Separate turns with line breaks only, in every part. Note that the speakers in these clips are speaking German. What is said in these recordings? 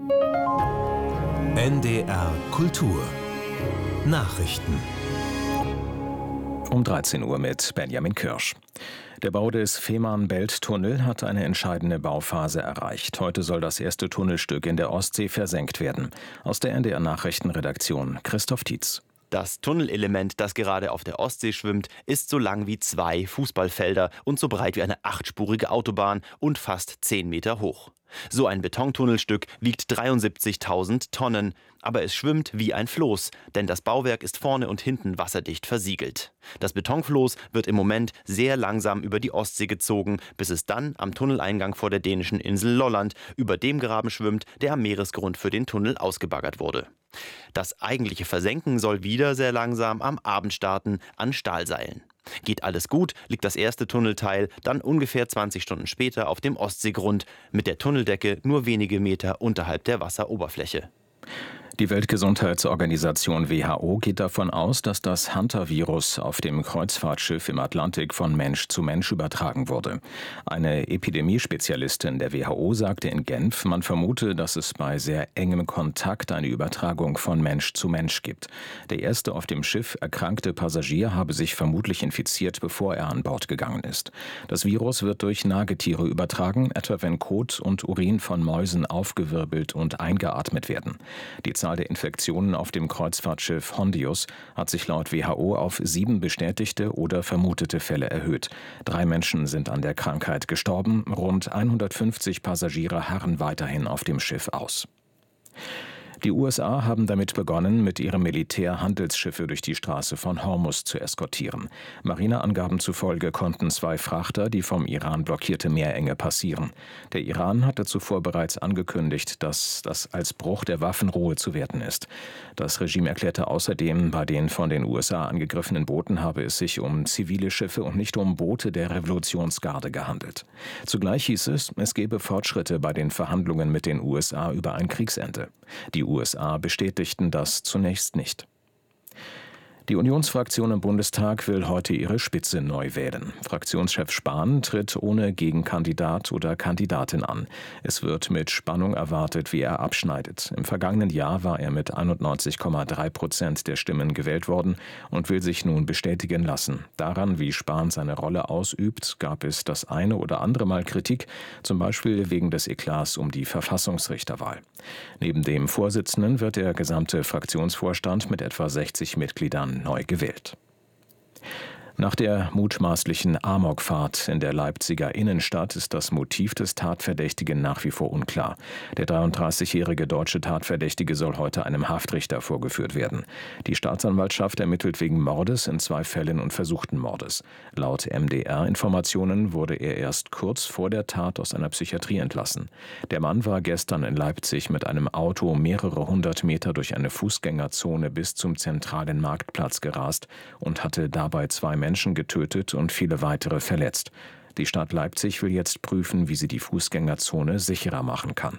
NDR Kultur Nachrichten
um 13 Uhr mit Benjamin Kirsch. Der Bau des Fehmarn-Belt-Tunnel hat eine entscheidende Bauphase erreicht. Heute soll das erste Tunnelstück in der Ostsee versenkt werden. Aus der NDR Nachrichtenredaktion Christoph Tietz.
Das Tunnelelement, das gerade auf der Ostsee schwimmt, ist so lang wie 2 Fußballfelder und so breit wie eine 8-spurige Autobahn und fast 10 Meter hoch. So ein Betontunnelstück wiegt 73.000 Tonnen, aber es schwimmt wie ein Floß, denn das Bauwerk ist vorne und hinten wasserdicht versiegelt. Das Betonfloß wird im Moment sehr langsam über die Ostsee gezogen, bis es dann am Tunneleingang vor der dänischen Insel Lolland über dem Graben schwimmt, der am Meeresgrund für den Tunnel ausgebaggert wurde. Das eigentliche Versenken soll wieder sehr langsam am Abend starten an Stahlseilen. Geht alles gut, liegt das erste Tunnelteil dann ungefähr 20 Stunden später auf dem Ostseegrund, mit der Tunneldecke nur wenige Meter unterhalb der Wasseroberfläche.
Die Weltgesundheitsorganisation WHO geht davon aus, dass das Hantavirus auf dem Kreuzfahrtschiff im Atlantik von Mensch zu Mensch übertragen wurde. Eine Epidemiespezialistin der WHO sagte in Genf, man vermute, dass es bei sehr engem Kontakt eine Übertragung von Mensch zu Mensch gibt. Der erste auf dem Schiff erkrankte Passagier habe sich vermutlich infiziert, bevor er an Bord gegangen ist. Das Virus wird durch Nagetiere übertragen, etwa wenn Kot und Urin von Mäusen aufgewirbelt und eingeatmet werden. Die Zahl der Infektionen auf dem Kreuzfahrtschiff Hondius hat sich laut WHO auf 7 bestätigte oder vermutete Fälle erhöht. 3 Menschen sind an der Krankheit gestorben, rund 150 Passagiere harren weiterhin auf dem Schiff aus. Die USA haben damit begonnen, mit ihrem Militär Handelsschiffe durch die Straße von Hormuz zu eskortieren. Marineangaben zufolge konnten 2 Frachter die vom Iran blockierte Meerenge passieren. Der Iran hatte zuvor bereits angekündigt, dass das als Bruch der Waffenruhe zu werten ist. Das Regime erklärte außerdem, bei den von den USA angegriffenen Booten habe es sich um zivile Schiffe und nicht um Boote der Revolutionsgarde gehandelt. Zugleich hieß es, es gebe Fortschritte bei den Verhandlungen mit den USA über ein Kriegsende. Die USA bestätigten das zunächst nicht. Die Unionsfraktion im Bundestag will heute ihre Spitze neu wählen. Fraktionschef Spahn tritt ohne Gegenkandidat oder Kandidatin an. Es wird mit Spannung erwartet, wie er abschneidet. Im vergangenen Jahr war er mit 91,3% der Stimmen gewählt worden und will sich nun bestätigen lassen. Daran, wie Spahn seine Rolle ausübt, gab es das eine oder andere Mal Kritik, zum Beispiel wegen des Eklats um die Verfassungsrichterwahl. Neben dem Vorsitzenden wird der gesamte Fraktionsvorstand mit etwa 60 Mitgliedern neu gewählt. Nach der mutmaßlichen Amokfahrt in der Leipziger Innenstadt ist das Motiv des Tatverdächtigen nach wie vor unklar. Der 33-jährige deutsche Tatverdächtige soll heute einem Haftrichter vorgeführt werden. Die Staatsanwaltschaft ermittelt wegen Mordes in 2 Fällen und versuchten Mordes. Laut MDR-Informationen wurde er erst kurz vor der Tat aus einer Psychiatrie entlassen. Der Mann war gestern in Leipzig mit einem Auto mehrere 100 Meter durch eine Fußgängerzone bis zum zentralen Marktplatz gerast und hatte dabei 2 Menschen getötet und viele weitere verletzt. Die Stadt Leipzig will jetzt prüfen, wie sie die Fußgängerzone sicherer machen kann.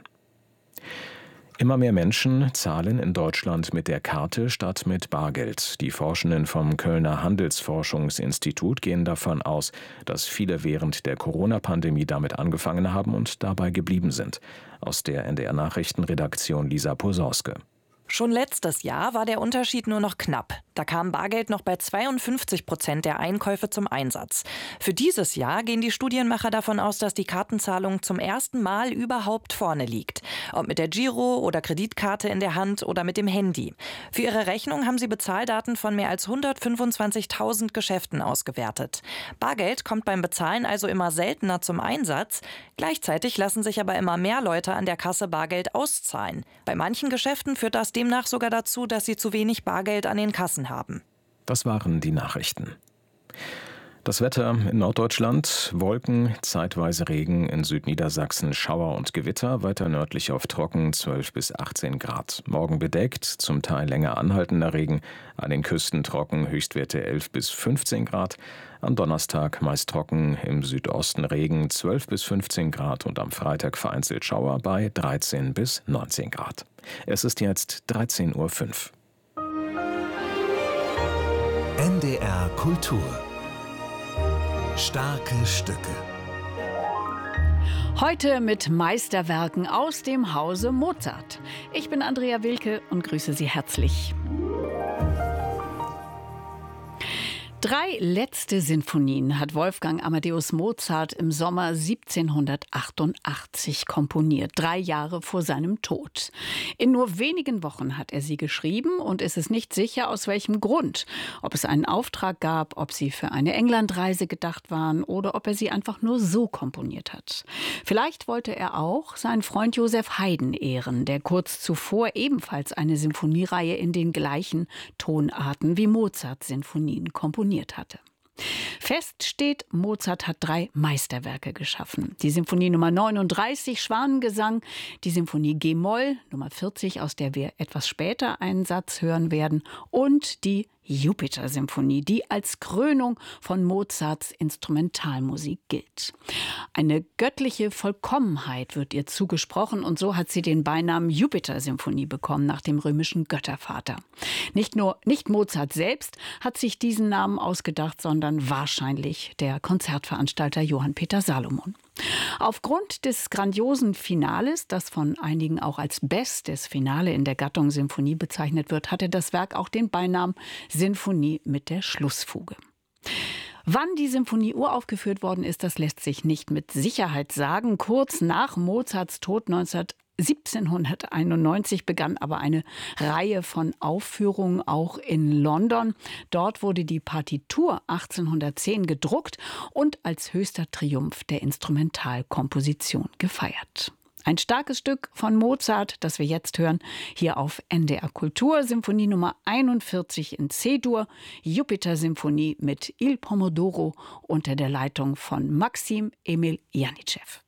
Immer mehr Menschen zahlen in Deutschland mit der Karte statt mit Bargeld. Die Forschenden vom Kölner Handelsforschungsinstitut gehen davon aus, dass viele während der Corona-Pandemie damit angefangen haben und dabei geblieben sind. Aus der NDR Nachrichtenredaktion Lisa Posorske.
Schon letztes Jahr war der Unterschied nur noch knapp. Da kam Bargeld noch bei 52% der Einkäufe zum Einsatz. Für dieses Jahr gehen die Studienmacher davon aus, dass die Kartenzahlung zum ersten Mal überhaupt vorne liegt. Ob mit der Giro- oder Kreditkarte in der Hand oder mit dem Handy. Für ihre Rechnung haben sie Bezahldaten von mehr als 125.000 Geschäften ausgewertet. Bargeld kommt beim Bezahlen also immer seltener zum Einsatz. Gleichzeitig lassen sich aber immer mehr Leute an der Kasse Bargeld auszahlen. Bei manchen Geschäften führt das demnach sogar dazu, dass sie zu wenig Bargeld an den Kassen haben.
Das waren die Nachrichten. Das Wetter in Norddeutschland: Wolken, zeitweise Regen, in Südniedersachsen Schauer und Gewitter, weiter nördlich auf trocken 12 bis 18 Grad. Morgen bedeckt, zum Teil länger anhaltender Regen, an den Küsten trocken, Höchstwerte 11 bis 15 Grad. Am Donnerstag meist trocken, im Südosten Regen 12 bis 15 Grad und am Freitag vereinzelt Schauer bei 13 bis 19 Grad. Es ist jetzt 13:05 Uhr.
NDR Kultur. Starke Stücke.
Heute mit Meisterwerken aus dem Hause Mozart. Ich bin Andrea Wilke und grüße Sie herzlich. 3 letzte Sinfonien hat Wolfgang Amadeus Mozart im Sommer 1788 komponiert, 3 Jahre vor seinem Tod. In nur wenigen Wochen hat er sie geschrieben und es ist nicht sicher, aus welchem Grund. Ob es einen Auftrag gab, ob sie für eine Englandreise gedacht waren oder ob er sie einfach nur so komponiert hat. Vielleicht wollte er auch seinen Freund Joseph Haydn ehren, der kurz zuvor ebenfalls eine Sinfoniereihe in den gleichen Tonarten wie Mozarts Sinfonien komponiert hatte. Fest steht, Mozart hat 3 Meisterwerke geschaffen. Die Sinfonie Nummer 39, Schwanengesang, die Sinfonie G-Moll, Nummer 40, aus der wir etwas später einen Satz hören werden, und die Jupiter-Symphonie, die als Krönung von Mozarts Instrumentalmusik gilt. Eine göttliche Vollkommenheit wird ihr zugesprochen und so hat sie den Beinamen Jupiter-Symphonie bekommen nach dem römischen Göttervater. Nicht Mozart selbst hat sich diesen Namen ausgedacht, sondern wahrscheinlich der Konzertveranstalter Johann Peter Salomon. Aufgrund des grandiosen Finales, das von einigen auch als bestes Finale in der Gattung Symphonie bezeichnet wird, hatte das Werk auch den Beinamen Sinfonie mit der Schlussfuge. Wann die Symphonie uraufgeführt worden ist, das lässt sich nicht mit Sicherheit sagen. Kurz nach Mozarts Tod 1791 begann aber eine Reihe von Aufführungen auch in London. Dort wurde die Partitur 1810 gedruckt und als höchster Triumph der Instrumentalkomposition gefeiert. Ein starkes Stück von Mozart, das wir jetzt hören, hier auf NDR Kultur, Symphonie Nummer 41 in C-Dur, Jupiter-Symphonie mit Il Pomodoro unter der Leitung von Maxim Emil Janitschew.